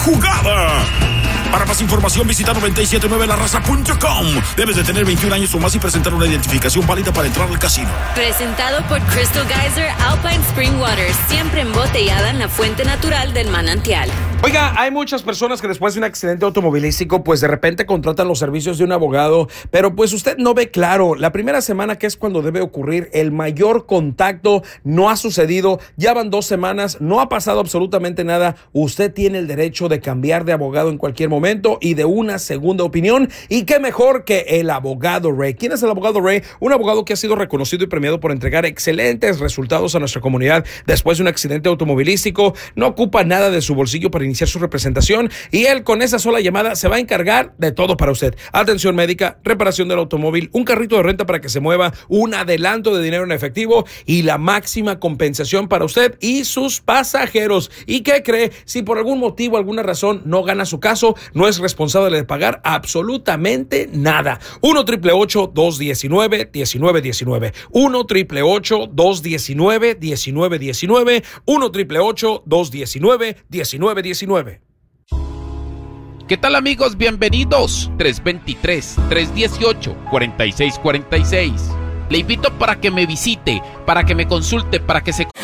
jugada. Para más información visita 979laraza.com. Debes de tener 21 años o más y presentar una identificación válida para entrar al casino. Presentado por Crystal Geyser Alpine Spring Water, siempre embotellada en la fuente natural del manantial. Oiga, hay muchas personas que después de un accidente automovilístico, pues de repente contratan los servicios de un abogado, pero pues usted no ve claro. La primera semana, que es cuando debe ocurrir el mayor contacto, no ha sucedido. Ya van 2 semanas, no ha pasado absolutamente nada. Usted tiene el derecho de cambiar de abogado en cualquier momento y de una segunda opinión. Y qué mejor que el abogado Ray. ¿Quién es el abogado Ray? Un abogado que ha sido reconocido y premiado por entregar excelentes resultados a nuestra comunidad después de un accidente automovilístico. No ocupa nada de su bolsillo para iniciar su representación y él con esa sola llamada se va a encargar de todo para usted. Atención médica, reparación del automóvil, un carrito de renta para que se mueva, un adelanto de dinero en efectivo y la máxima compensación para usted y sus pasajeros. ¿Y qué cree? Si por algún motivo, alguna razón no gana su caso, no es responsable de pagar absolutamente nada. 1-888-219-1919. 1-888-219-1919. 1-888-219-1919. ¿Qué tal, amigos? Bienvenidos. 323-318-4646. Le invito para que me visite, para que me consulte, para que se...